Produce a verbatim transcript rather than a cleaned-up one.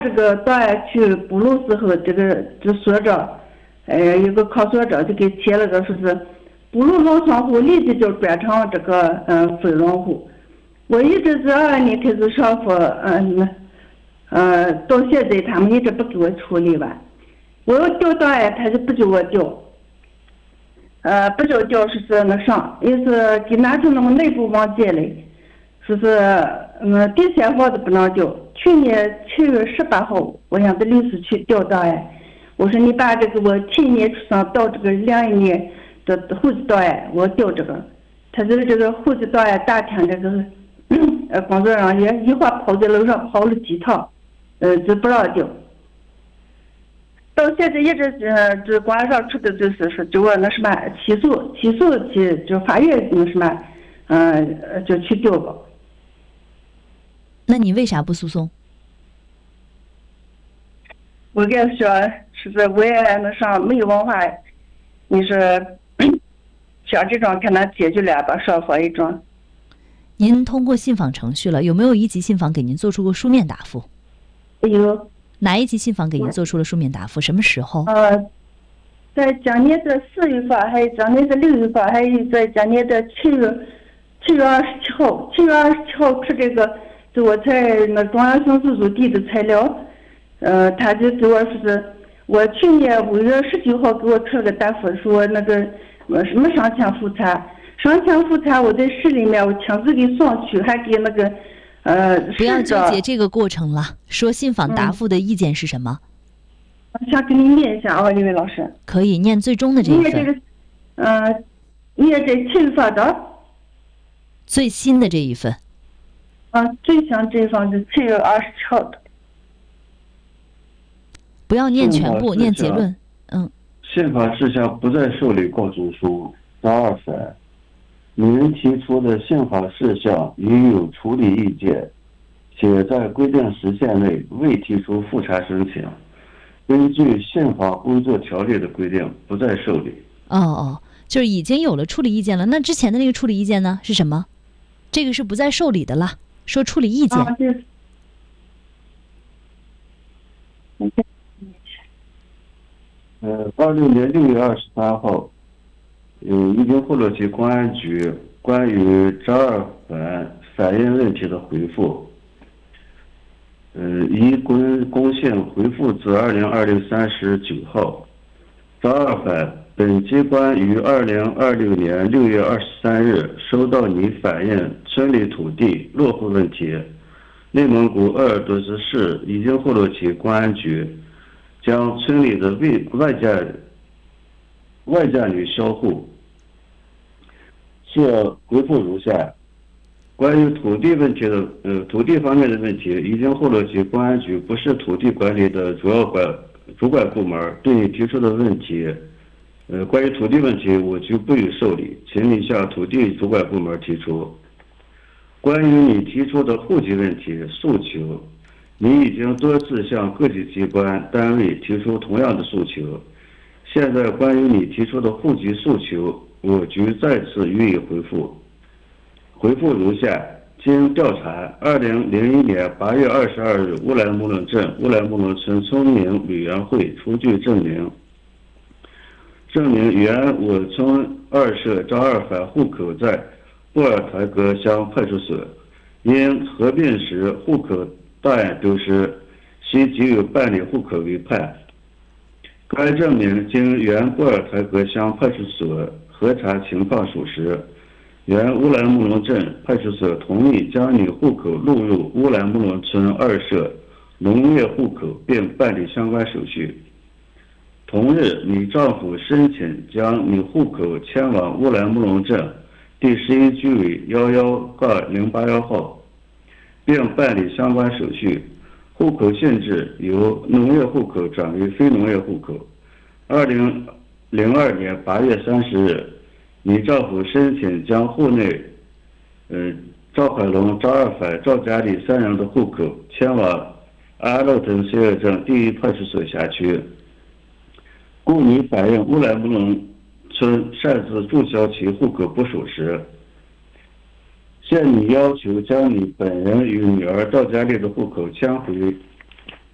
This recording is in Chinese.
这个档案去补录时候，这个这所长，呃，有个考所长就给签了个说是补录农村户立即就转成这个嗯非农户。我一直是二二年开始上访，嗯，呃，到现在他们一直不给我处理完。我要调档案，他就不给我调。呃，不叫调说是那啥，也是给拿出那个内部文件来，说是嗯第三方的不能调。去年七月十八号，我让的律师去调档案，我说你把这个我七年出生到这个两一年的户籍档案我调这个，他这个这个户籍档案大厅这个呃工作人员一会儿跑在楼上跑了几趟，呃就不让调。到现在一直呃，这官上出的就是说，就我那什么起诉起诉去，就法院那什么，嗯、呃，就去调吧。 那你为啥不诉讼？ 我跟他说，是是我也那啥没有文化，你说像这种可能解决了吧，双方一种。 您通过信访程序了，有没有一级信访给您做出过书面答复？ 有。 哪一级信访给您做出了书面答复？什么时候？ 呃，在今年的四月份，还有今年的六月份，还有在今年的七月七月二十七号，七月二十七号出这个，就我在那中央刑事组递的材料，呃，他就给我说是，我去年五月十九号给我出了个答复，说那个呃什么伤情复查，伤情复查我在市里面我亲自给送去，还给那个。呃， 不要纠结这个过程了。说信访答复的意见是什么？ 嗯、想给你念一下啊，这位老师。 可以念最终的这一份。 念这个，呃，念这七月份的。 最新的这一份。 啊，最新这一份是七月二十七号的。 不要念全部，念结论。嗯。 宪法事项不再受理告诉书张二凡。您提出的宪法事项已有处理意见，且在规定时限内未提出复查申请，根据宪法工作条例的规定，不再受理。 哦哦，就是已经有了处理意见了。那之前的那个处理意见呢？是什么？这个是不再受理的了。说处理意见。 啊，对。 呃，二六年六月二十三号。有宜宾霍洛旗公安局关于张二凡反映问题的回复，呃，依公公信回复自二零二六三十九号，张二凡，本机关于二零二六年六月二十三日收到你反映村里土地落户问题，内蒙古鄂尔多斯市宜宾霍洛旗公安局将村里的外外家外家女销户。是回复如下：关于土地问题的呃土地方面的问题，宜宾霍洛旗公安局不是土地管理的主要管主管部门，对你提出的问题，呃关于土地问题，我局不予受理，请你向土地主管部门提出。关于你提出的户籍问题诉求，你已经多次向各级机关单位提出同样的诉求，现在关于你提出的户籍诉求，我局再次予以回复，回复如下：经调查，二零零一年八月二十二日，乌来木楞镇乌来木楞村村民委员会出具证明，证明原我村二社张二凡户口在布尔台格乡派出所，因合并时户口档案丢失，系即有办理户口为盼。该证明经原布尔台格乡派出所核查情况属实，原乌兰木隆镇派出所同意将你户口录入乌兰木隆村二社农业户口，并办理相关手续。同日，你丈夫申请将你户口迁往乌兰木隆镇第十一居委幺幺杠零八幺号，并办理相关手续。户口性质由农业户口转为非农业户口。二零零二年八月三十日，你丈夫申请将户内，呃，赵海龙、张二凡、赵家里三人的户口迁往阿勒腾西尔镇第一派出所辖区，故你反映乌兰木隆村擅自注销其户口不属实。现你要求将你本人与女儿赵家丽的户口迁回